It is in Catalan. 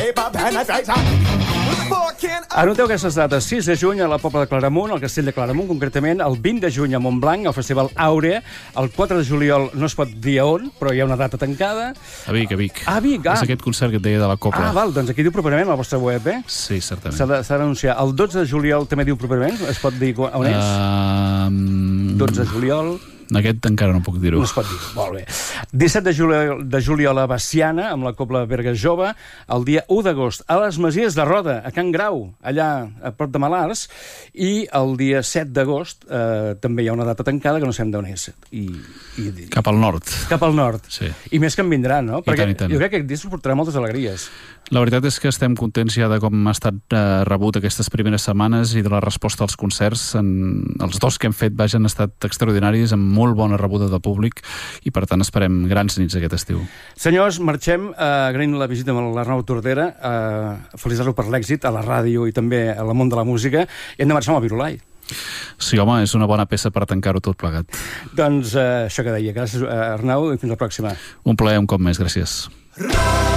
Anoteu aquestes dates. 6 de juny a la Pobla de Claramunt, al Castell de Claramunt, concretament. El 20 de juny a Montblanc, al Festival Àurea. El 4 de juliol no es pot dir a on, però hi ha una data tancada. A Vic, a Vic. Ah, Vic, És aquest concert que et deia de la Copla. Val, doncs aquí diu properament a la vostra web, eh? Sí, certament. S'ha d'anunciar. El 12 de juliol també diu properament? Es pot dir on és? 12 de juliol... Aquest encara no puc dir-ho. No es pot dir, molt bé. 17 de juliol a Baciana, amb la Cobla Berga Jove. El dia 1 d'agost a les Masies de Roda, a Can Grau, allà a prop de Malars. I el dia 7 d'agost també hi ha una data tancada que no sabem d'on és. Cap al nord. Cap al nord. Sí. I més que en vindran, no? Perquè i tant. jo crec que aquest disc portarà moltes alegries. La veritat és que estem contents ja de com ha estat rebut aquestes primeres setmanes i de la resposta als concerts. Els dos que hem fet, han estat extraordinaris, amb molt bona rebuda del públic, i per tant esperem grans nits aquest estiu. Senyors, marxem agraint la visita amb l'Arnau Tordera, felicitar-lo per l'èxit a la ràdio i també al món de la música, i hem de marxar amb el Virolai. Sí, home, és una bona peça per tancar-ho tot plegat. Doncs això que deia. Gràcies, Arnau, i fins la pròxima. Un plaer un cop més, gràcies.